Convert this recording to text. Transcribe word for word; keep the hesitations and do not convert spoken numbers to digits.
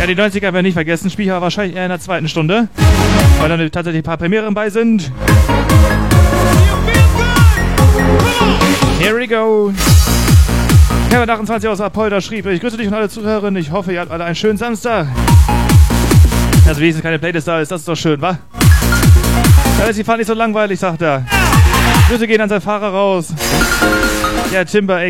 Ja, die neunziger werden wir nicht vergessen. Spiel ich aber wahrscheinlich eher in der zweiten Stunde, weil dann tatsächlich ein paar Premieren bei sind. Here we go. Kevin achtundzwanzig aus Apolda schrieb: Ich grüße dich und alle Zuhörerinnen. Ich hoffe, ihr habt alle einen schönen Samstag. Also wenigstens keine Playlist da ist, das ist doch schön, wa? Da ist die Fahrt nicht so langweilig, sagt er. Grüße gehen an seinen Fahrer raus. Ja, Timber, ey.